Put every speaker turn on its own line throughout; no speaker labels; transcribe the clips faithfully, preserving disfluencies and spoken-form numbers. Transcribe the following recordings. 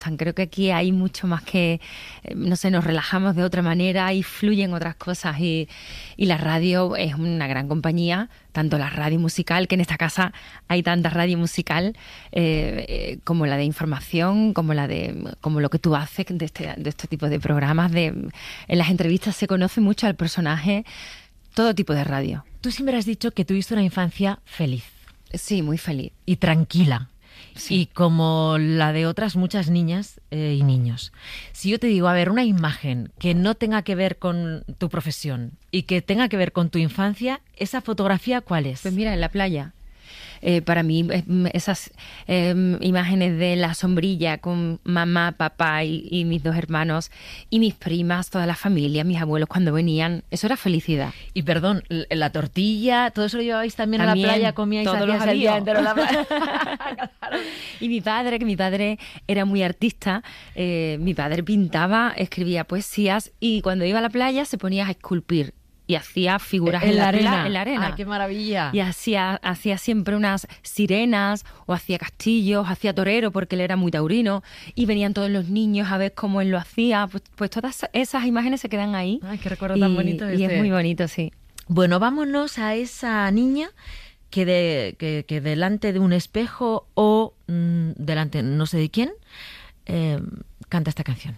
Creo que aquí hay mucho más que, no sé, nos relajamos de otra manera y fluyen otras cosas. Y, y la radio es una gran compañía, tanto la radio musical, que en esta casa hay tanta radio musical, eh, eh, como la de información, como la de como lo que tú haces de este, de este tipo de programas. De, en las entrevistas se conoce mucho al personaje, todo tipo de radio.
Tú siempre has dicho que tuviste una infancia feliz.
Sí, muy feliz.
Y tranquila.
Sí.
Y como la de otras muchas niñas eh, y niños. Si yo te digo, a ver, una imagen que no tenga que ver con tu profesión y que tenga que ver con tu infancia, ¿esa fotografía cuál es?
Pues mira, en la playa. Eh, para mí, eh, esas eh, imágenes de la sombrilla con mamá, papá y, y mis dos hermanos y mis primas, toda la familia, mis abuelos cuando venían, eso era felicidad.
Y perdón, la tortilla, ¿todo eso lo llevabais también,
también
a la playa? ¿Comíais
todos los
el día
días
entero en la playa?
Y mi padre, que mi padre era muy artista, eh, mi padre pintaba, escribía poesías y cuando iba a la playa se ponía a esculpir. Y hacía figuras en, en, la, arena. en la arena.
¡Ay, qué maravilla!
Y hacía, hacía siempre unas sirenas, o hacía castillos, hacía torero, porque él era muy taurino, y venían todos los niños a ver cómo él lo hacía. Pues, pues todas esas imágenes se quedan ahí.
¡Ay, qué recuerdo tan bonito!
Y
este.
es muy bonito, sí.
Bueno, vámonos a esa niña que, de, que, que delante de un espejo o mmm, delante no sé de quién, eh, canta esta canción.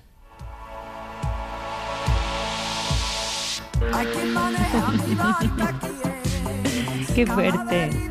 Qué fuerte.